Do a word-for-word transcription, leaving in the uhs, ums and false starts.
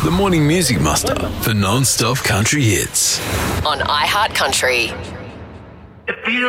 The Morning Music Muster for non-stop country hits. On iHeart Country.